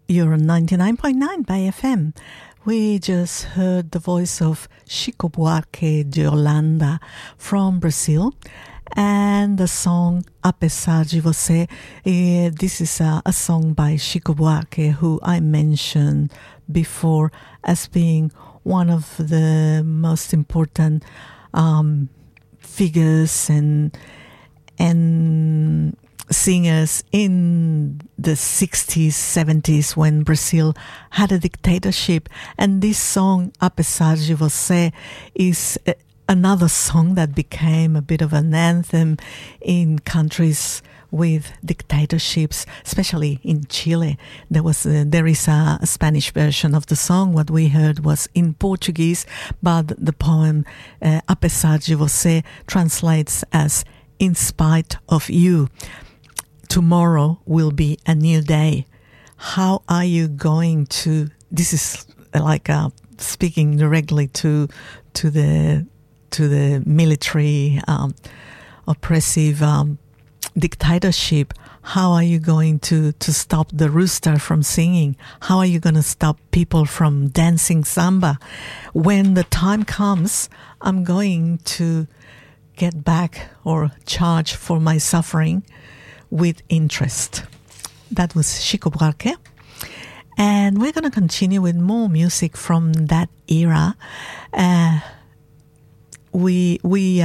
You're on 99.9 by FM. We just heard the voice of Chico Buarque de Holanda from Brazil and the song Apesar de Você. This is a song by Chico Buarque, who I mentioned before as being one of the most important figures and singers in the 60s, 70s when Brazil had a dictatorship. And this song, Apesar de Você, is another song that became a bit of an anthem in countries with dictatorships, especially in Chile. There is a Spanish version of the song. What we heard was in Portuguese, but the poem Apesar de Você translates as "In spite of you." Tomorrow will be a new day. How are you going to? This is like speaking directly to the military oppressive dictatorship. How are you going to stop the rooster from singing? How are you going to stop people from dancing samba? When the time comes, I'm going to get back or charge for my suffering with interest. That was Chico Buarque. And we're going to continue with more music from that era. We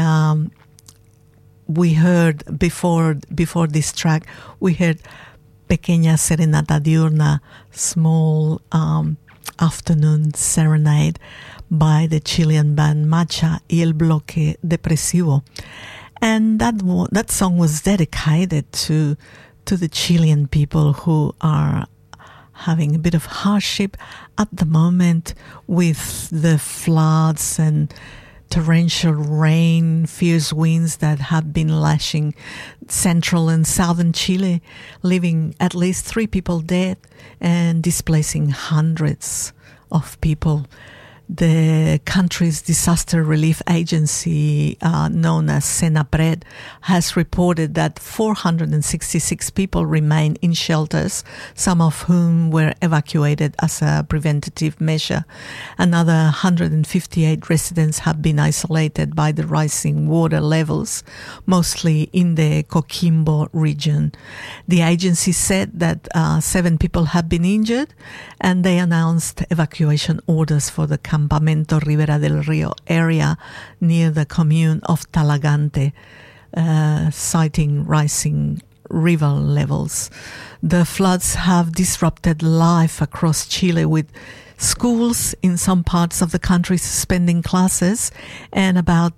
heard before this track, we heard Pequeña Serenata Diurna, small afternoon serenade by the Chilean band Macha y el Bloque Depresivo. And that song was dedicated to the Chilean people who are having a bit of hardship at the moment with the floods and torrential rain, fierce winds that have been lashing central and southern Chile, leaving at least 3 people dead and displacing hundreds of people. The country's disaster relief agency, known as Senapred, has reported that 466 people remain in shelters, some of whom were evacuated as a preventative measure. Another 158 residents have been isolated by the rising water levels, mostly in the Coquimbo region. The agency said that 7 people have been injured, and they announced evacuation orders for the Campamento Ribera del Río area near the commune of Talagante, citing rising river levels. The floods have disrupted life across Chile, with schools in some parts of the country suspending classes and about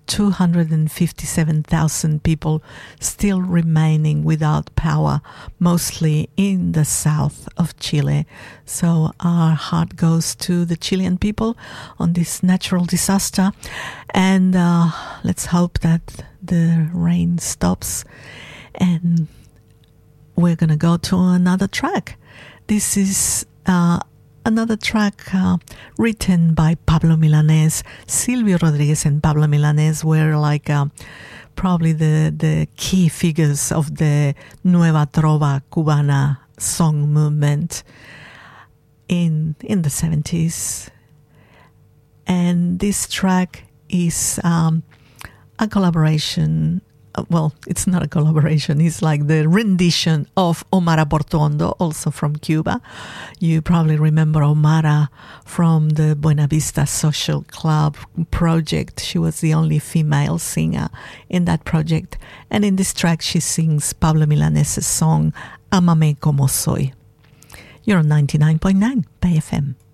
257,000 people still remaining without power, mostly in the south of Chile. So our heart goes to the Chilean people on this natural disaster, and let's hope that the rain stops. And we're going to go to another track. This is another track written by Pablo Milanés. Silvio Rodríguez and Pablo Milanés were like probably the key figures of the Nueva Trova Cubana song movement in the 70s. And this track is a collaboration. Well, it's not a collaboration. It's like the rendition of Omara Portuondo, also from Cuba. You probably remember Omara from the Buena Vista Social Club project. She was the only female singer in that project. And in this track, she sings Pablo Milanés' song, Amame Como Soy. You're on 99.9 by FM.